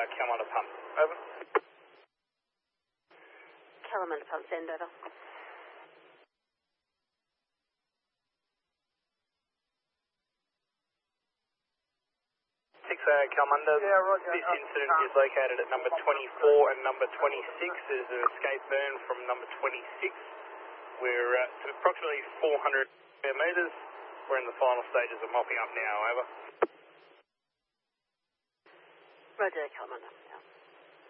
Kalamunda Pump. Over. Kalamunda Pump, send over. 6 Kalamunda. Yeah, roger. This incident is located at number 24 and number 26. There's an escape burn from number 26. We're to approximately 400 square metres. We're in the final stages of mopping up now. Over. Roger, Kalamunda.